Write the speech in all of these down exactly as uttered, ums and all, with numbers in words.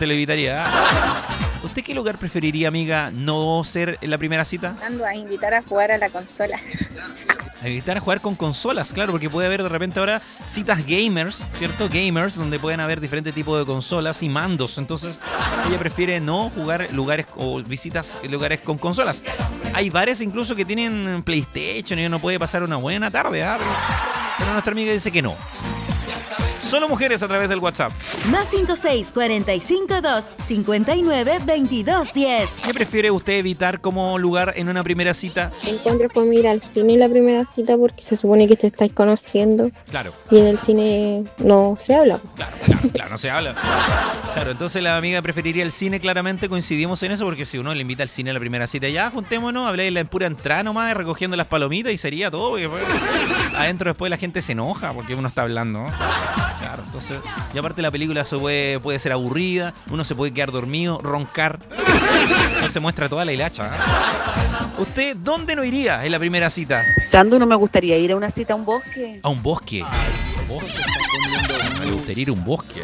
seguramente lo evitaría. ¿Usted qué lugar preferiría, amiga, no ser en la primera cita? Ando a invitar a jugar a la consola. A invitar a jugar con consolas, claro, porque puede haber de repente ahora citas gamers, ¿cierto? Gamers, donde pueden haber diferentes tipos de consolas y mandos. Entonces, ella prefiere no jugar lugares o visitas en lugares con consolas. Hay bares incluso que tienen PlayStation y uno puede pasar una buena tarde, ¿ah? Pero, pero nuestra amiga dice que no. Solo mujeres a través del WhatsApp. Más cinco seis cuatro cinco dos cinco nueve dos dos diez. ¿Qué prefiere usted evitar como lugar en una primera cita? Encuentro fue ir al cine en la primera cita porque se supone que te estáis conociendo. Claro. Y en el cine no se habla. Claro, claro, claro, no se habla. Claro, entonces la amiga preferiría el cine, claramente coincidimos en eso, porque si uno le invita al cine a la primera cita, ya juntémonos, hablé en pura entrada nomás, recogiendo las palomitas y sería todo. Porque, pues, adentro después la gente se enoja porque uno está hablando, ¿no? Claro, entonces, y aparte la película se puede, puede ser aburrida, uno se puede quedar dormido, roncar, no se muestra toda la hilacha, ¿eh? ¿Usted dónde no iría en la primera cita? Sandu, no me gustaría ir a una cita a un bosque. A un bosque. ¿Un bosque? Me gustaría ir a un bosque.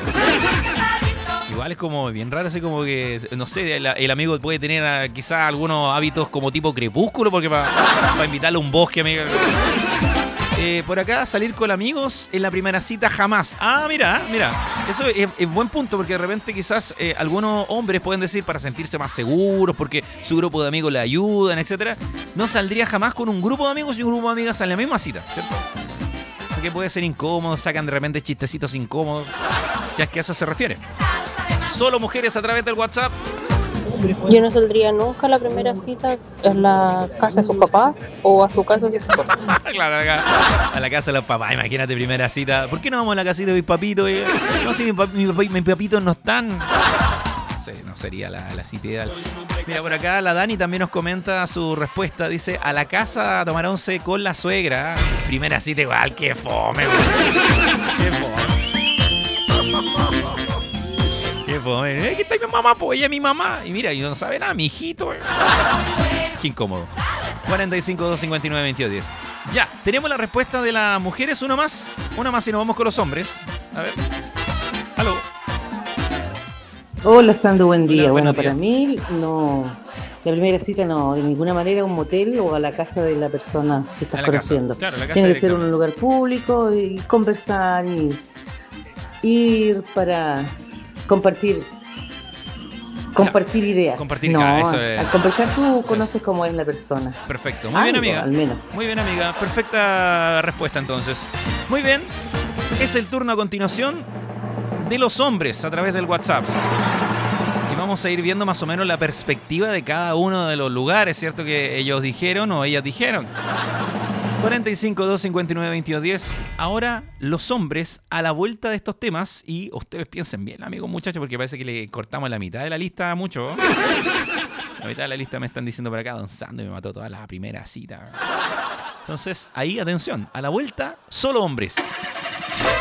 Igual es como bien raro, así como que, no sé, el, el amigo puede tener quizás algunos hábitos como tipo crepúsculo, porque para pa invitarle a un bosque, amigo. Eh, por acá, salir con amigos en la primera cita jamás. Ah, mira, mira. Eso es, es buen punto, porque de repente quizás eh, algunos hombres pueden decir para sentirse más seguros, porque su grupo de amigos le ayudan, etcétera. No saldría jamás con un grupo de amigos y un grupo de amigas en la misma cita, ¿cierto? Porque puede ser incómodo, sacan de repente chistecitos incómodos, si es que a eso se refiere. Solo mujeres a través del WhatsApp. Yo no saldría nunca a la primera cita a la casa de sus papás o a su casa de sus papás. Claro, a la casa de los papás, imagínate, primera cita. ¿Por qué no vamos a la casita de mis papitos? Eh? No, si mis mi, mi, mi papitos no están. Sí, no sería la, la cita ideal. Mira, por acá la Dani también nos comenta su respuesta. Dice, a la casa a tomar once con la suegra. Primera cita igual, qué fome. Qué fome. Qué fome. Aquí está mi mamá, pues ella es mi mamá. Y mira, y no sabe nada, mi hijito. Qué incómodo. cuarenta y cinco, dos cincuenta y nueve, veintidós diez. Ya, tenemos la respuesta de las mujeres. Una más. Una más y nos vamos con los hombres. A ver. Aló. Hola, Sandu, buen día. Hola, bueno, buenos para días. mí, no. La primera cita no, de ninguna manera a un motel o a la casa de la persona que estás A la conociendo. casa. Claro, la casa Tiene que ser directamente. un lugar público y conversar y ir para compartir. Compartir ideas. compartir, no, ah, eso es- al conversar tú sí. conoces cómo es la persona. Perfecto. Muy bien, Algo, amiga. al menos. Muy bien, amiga. Perfecta respuesta, entonces. Muy bien. Es el turno a continuación de los hombres a través del WhatsApp. Y vamos a ir viendo más o menos la perspectiva de cada uno de los lugares, ¿cierto? Que ellos dijeron o ellas dijeron. cuarenta y cinco, dos cincuenta y nueve, veintidós diez. Ahora, los hombres a la vuelta de estos temas. Y ustedes piensen bien, amigos, muchachos, porque parece que le cortamos la mitad de la lista a mucho. La mitad de la lista me están diciendo por acá, Don Sando me mató toda la primera cita. Entonces, ahí, atención, a la vuelta, solo hombres.